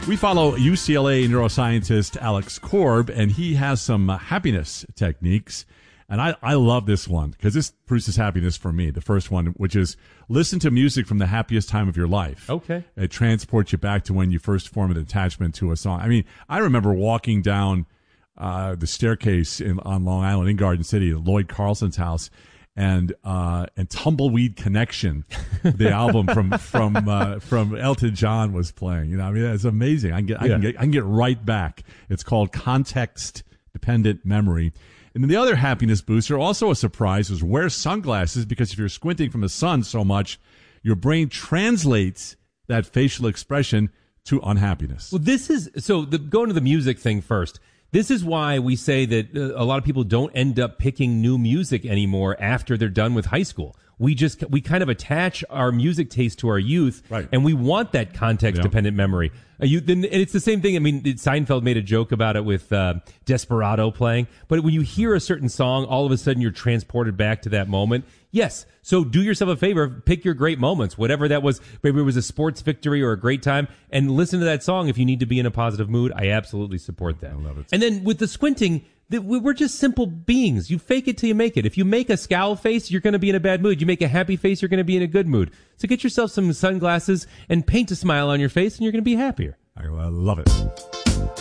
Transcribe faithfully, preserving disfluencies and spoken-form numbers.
We follow U C L A neuroscientist Alex Korb, and he has some uh, happiness techniques. And I, I love this one because this produces happiness for me. The first one, which is listen to music from the happiest time of your life. Okay. It transports you back to when you first formed an attachment to a song. I mean, I remember walking down uh, the staircase in, on Long Island in Garden City, Lloyd Carlson's house, and uh, and Tumbleweed Connection, the album from from uh, from Elton John was playing. You know, I mean, it's amazing. I can get I Yeah. can get I can get right back. It's called context dependent memory. And then the other happiness booster, also a surprise, is wear sunglasses, because if you're squinting from the sun so much, your brain translates that facial expression to unhappiness. Well, this is so the, going to the music thing first. This is why we say that uh, a lot of people don't end up picking new music anymore after they're done with high school. We just we kind of attach our music taste to our youth, Right. and we want that context dependent memory. Uh, you, then, and it's the same thing. I mean, it, Seinfeld made a joke about it with uh, Desperado playing. But when you hear a certain song, all of a sudden you're transported back to that moment. Yes. So do yourself a favor, pick your great moments, whatever that was. Maybe it was a sports victory or a great time, and listen to that song if you need to be in a positive mood. I absolutely support that. I love it. And then with the squinting, that we- we're just simple beings. You fake it till you make it. If you make a scowl face, you're going to be in a bad mood. You make a happy face, you're going to be in a good mood. So get yourself some sunglasses and paint a smile on your face, and you're going to be happier. I uh, love it.